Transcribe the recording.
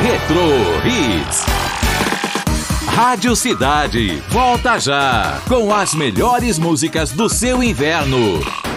Retro Hits. Rádio Cidade, volta já com as melhores músicas do seu inverno.